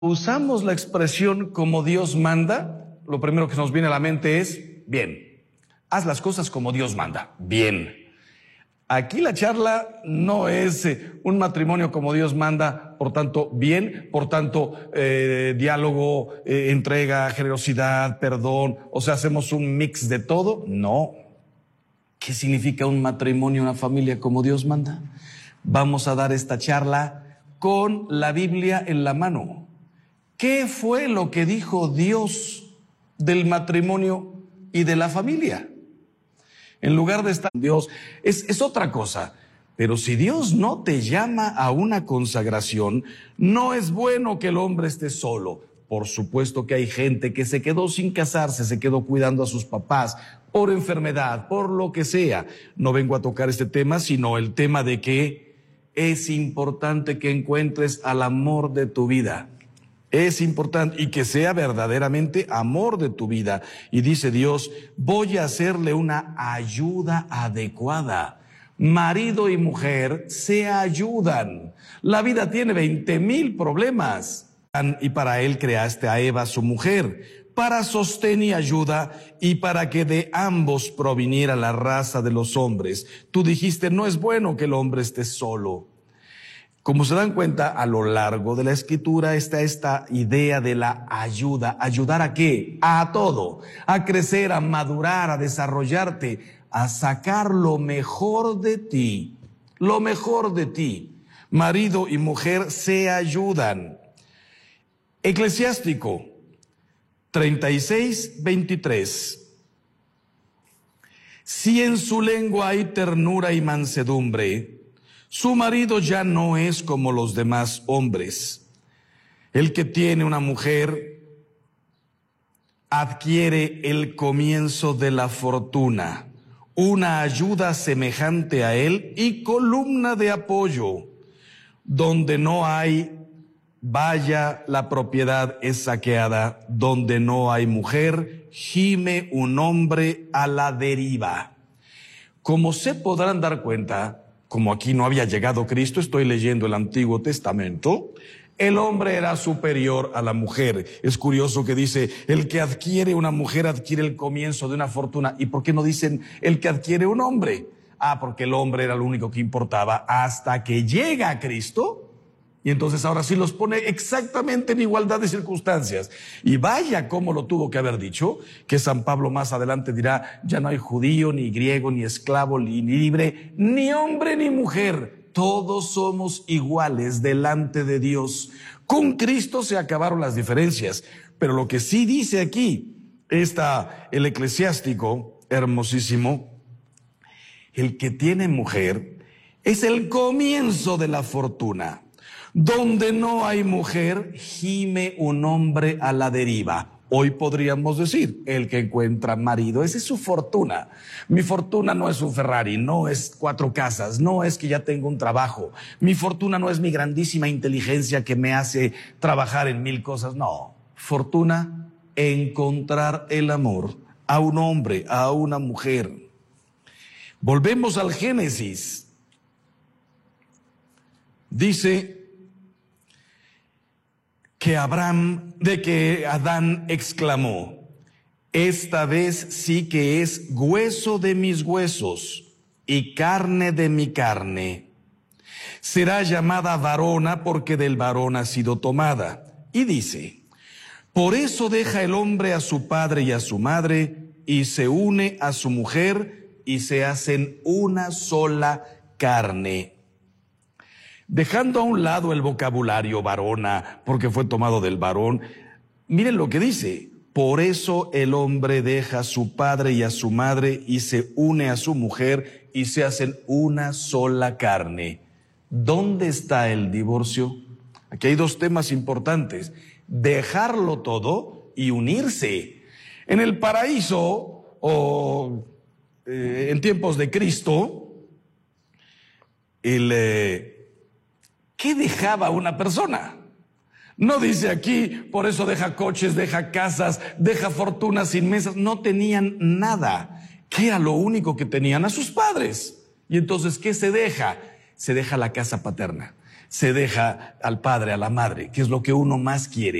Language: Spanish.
Usamos la expresión como Dios manda, lo primero que nos viene a la mente es, bien, haz las cosas como Dios manda, bien. Aquí la charla no es un matrimonio como Dios manda, por tanto, bien, por tanto, diálogo, entrega, generosidad, perdón, o sea, hacemos un mix de todo. No. ¿Qué significa un matrimonio, una familia como Dios manda? Vamos a dar esta charla con la Biblia en la mano. ¿Qué fue lo que dijo Dios del matrimonio y de la familia? En lugar de estar con Dios, es otra cosa. Pero si Dios no te llama a una consagración, no es bueno que el hombre esté solo. Por supuesto que hay gente que se quedó sin casarse, se quedó cuidando a sus papás por enfermedad, por lo que sea. No vengo a tocar este tema, sino el tema de que es importante que encuentres al amor de tu vida. Es importante y que sea verdaderamente amor de tu vida. Y dice Dios, voy a hacerle una ayuda adecuada. Marido y mujer se ayudan. La vida tiene 20,000 problemas. Y para él creaste a Eva, su mujer, para sostén y ayuda y para que de ambos proviniera la raza de los hombres. Tú dijiste, no es bueno que el hombre esté solo. Como se dan cuenta, a lo largo de la Escritura está esta idea de la ayuda. ¿Ayudar a qué? A todo. A crecer, a madurar, a desarrollarte, a sacar lo mejor de ti. Lo mejor de ti. Marido y mujer se ayudan. Eclesiástico 36:23. Si en su lengua hay ternura y mansedumbre, su marido ya no es como los demás hombres. El que tiene una mujer adquiere el comienzo de la fortuna, una ayuda semejante a él y columna de apoyo. Donde no hay valla, la propiedad es saqueada. Donde no hay mujer, gime un hombre a la deriva. Como se podrán dar cuenta, como aquí no había llegado Cristo, estoy leyendo el Antiguo Testamento, el hombre era superior a la mujer. Es curioso que dice, el que adquiere una mujer adquiere el comienzo de una fortuna. ¿Y por qué no dicen el que adquiere un hombre? Porque el hombre era lo único que importaba hasta que llega Cristo. Y entonces ahora sí los pone exactamente en igualdad de circunstancias. Y vaya cómo lo tuvo que haber dicho, que San Pablo más adelante dirá, ya no hay judío, ni griego, ni esclavo, ni libre, ni hombre, ni mujer. Todos somos iguales delante de Dios. Con Cristo se acabaron las diferencias. Pero lo que sí dice aquí, el eclesiástico, hermosísimo, el que tiene mujer es el comienzo de la fortuna. Donde no hay mujer, gime un hombre a la deriva. Hoy podríamos decir, el que encuentra marido, esa es su fortuna. Mi fortuna no es un Ferrari, no es 4 casas, no es que ya tengo un trabajo. Mi fortuna no es mi grandísima inteligencia que me hace trabajar en 1000 cosas. No, fortuna, encontrar el amor a un hombre, a una mujer. Volvemos al Génesis. Dice que Adán exclamó, esta vez sí que es hueso de mis huesos y carne de mi carne. Será llamada varona porque del varón ha sido tomada. Y dice, por eso deja el hombre a su padre y a su madre y se une a su mujer y se hacen una sola carne. Dejando a un lado el vocabulario varona, porque fue tomado del varón, miren lo que dice. Por eso el hombre deja a su padre y a su madre y se une a su mujer y se hacen una sola carne. ¿Dónde está el divorcio? Aquí hay 2 temas importantes. Dejarlo todo y unirse. En el paraíso, o en tiempos de Cristo, ¿qué dejaba una persona? No dice aquí, por eso deja coches, deja casas, deja fortunas inmensas. No tenían nada. ¿Qué era lo único que tenían? A sus padres. Y entonces, ¿qué se deja? Se deja la casa paterna. se deja al padre, a la madre, que es lo que uno más quiere.